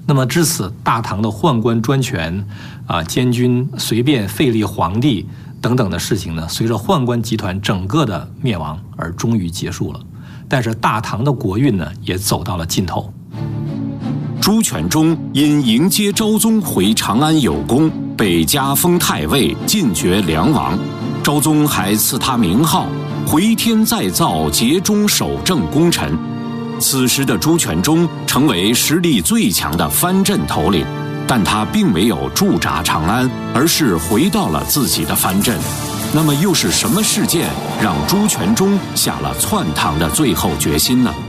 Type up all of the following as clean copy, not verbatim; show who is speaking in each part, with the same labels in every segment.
Speaker 1: 那么至此，大唐的宦官专权监军随便废立皇帝等等的事情呢，随着宦官集团整个的灭亡而终于结束了。但是大唐的国运呢，也走到了尽头。
Speaker 2: 朱全忠因迎接昭宗回长安有功，被加封太尉，进爵梁王。昭宗还赐他名号“回天再造节中守正功臣”。此时的朱全忠成为实力最强的藩镇头领，但他并没有驻扎长安，而是回到了自己的藩镇。那么又是什么事件让朱全忠下了篡唐的最后决心呢？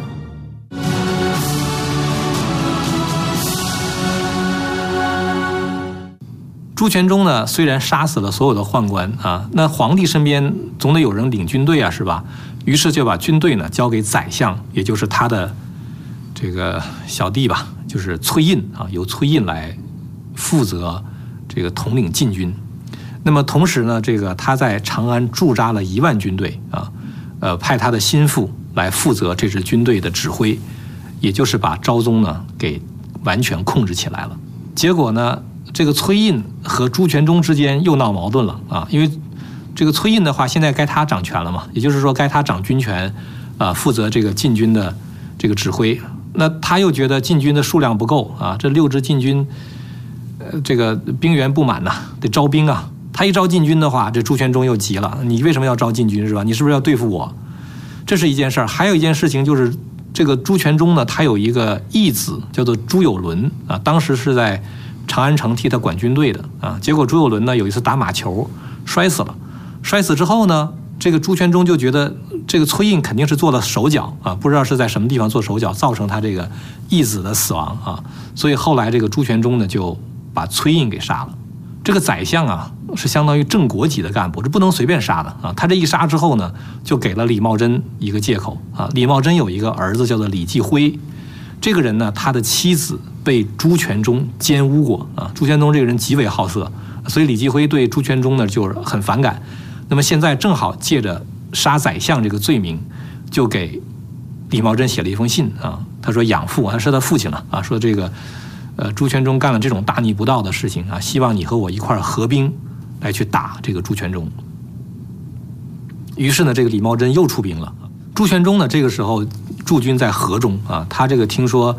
Speaker 1: 朱全忠呢，虽然杀死了所有的宦官那皇帝身边总得有人领军队是吧？于是就把军队呢交给宰相，也就是他的这个小弟吧，就是崔胤由崔胤来负责这个统领禁军。那么同时呢，这个他在长安驻扎了1万军队派他的心腹来负责这支军队的指挥，也就是把昭宗呢给完全控制起来了。结果呢，这个崔胤和朱全忠之间又闹矛盾了因为这个崔胤的话，现在该他掌权了嘛，也就是说该他掌军权负责这个禁军的这个指挥。那他又觉得禁军的数量不够这6支禁军这个兵源不满得招兵他一招禁军的话，这朱全忠又急了，你为什么要招禁军是吧？你是不是要对付我？这是一件事儿。还有一件事情就是这个朱全忠呢，他有一个义子叫做朱有伦当时是在长安城替他管军队的结果朱有伦呢有一次打马球摔死了，摔死之后呢，这个朱全忠就觉得这个崔胤肯定是做了手脚不知道是在什么地方做手脚，造成他这个义子的死亡所以后来这个朱全忠呢就把崔胤给杀了。这个宰相是相当于正国级的干部，这不能随便杀的他这一杀之后呢，就给了李茂贞一个借口李茂贞有一个儿子叫做李继辉，这个人呢，他的妻子被朱全忠奸污过朱全忠这个人极为好色，所以李继辉对朱全忠呢就是很反感。那么现在正好借着杀宰相这个罪名，就给李茂贞写了一封信他说养父是他父亲了说这个朱全忠干了这种大逆不道的事情希望你和我一块合兵来去打这个朱全忠。于是呢，这个李茂贞又出兵了。朱全忠呢，这个时候驻军在河中他这个听说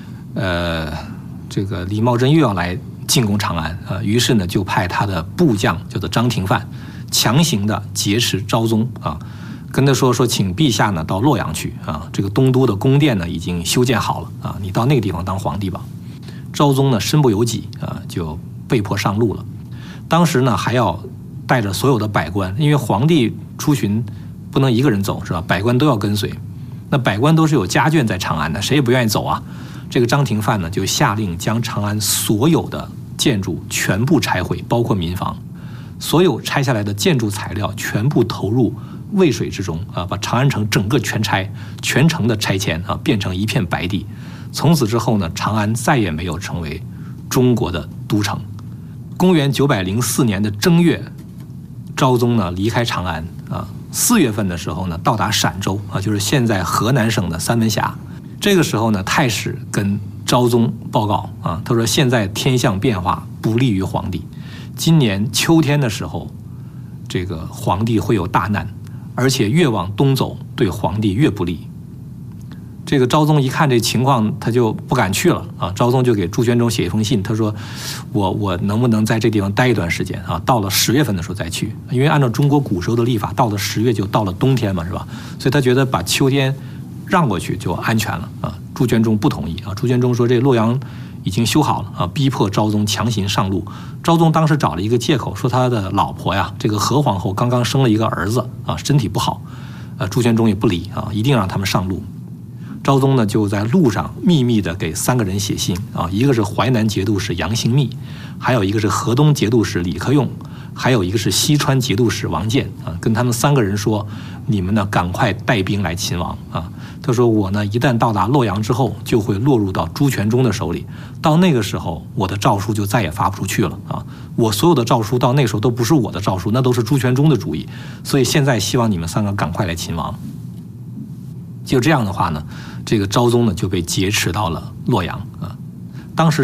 Speaker 1: 这个李茂贞又要来进攻长安于是呢就派他的部将叫做张廷范强行的劫持昭宗跟他说请陛下呢到洛阳去这个东都的宫殿呢已经修建好了你到那个地方当皇帝吧。昭宗呢身不由己就被迫上路了。当时呢还要带着所有的百官，因为皇帝出巡不能一个人走是吧？百官都要跟随。那百官都是有家眷在长安的，谁也不愿意走这个张廷范呢就下令将长安所有的建筑全部拆毁，包括民房，所有拆下来的建筑材料全部投入渭水之中把长安城整个全拆，全城的拆迁变成一片白地。从此之后呢，长安再也没有成为中国的都城。公元904年的正月，昭宗呢离开长安4月份的时候呢，到达陕州就是现在河南省的三门峡。这个时候呢，太史跟昭宗报告他说现在天象变化不利于皇帝，今年秋天的时候，这个皇帝会有大难，而且越往东走对皇帝越不利。这个昭宗一看这情况，他就不敢去了昭宗就给朱全忠写一封信，他说我能不能在这地方待一段时间到了10月份的时候再去，因为按照中国古时候的历法，到了10月就到了冬天嘛，是吧？所以他觉得把秋天让过去就安全了朱全忠不同意朱全忠说这洛阳已经修好了逼迫昭宗强行上路。昭宗当时找了一个借口，说他的老婆呀，这个何皇后刚刚生了一个儿子身体不好朱全忠也不理一定让他们上路。昭宗呢就在路上秘密的给3个人写信一个是淮南节度使杨行密，还有一个是河东节度使李克用，还有一个是西川节度使王建跟他们3个人说，你们呢赶快带兵来擒王他说我呢一旦到达洛阳之后，就会落入到朱全忠的手里，到那个时候我的诏书就再也发不出去了我所有的诏书到那个时候都不是我的诏书，那都是朱全忠的主意，所以现在希望你们3个赶快来擒王。就这样的话呢，这个昭宗呢就被劫持到了洛阳当时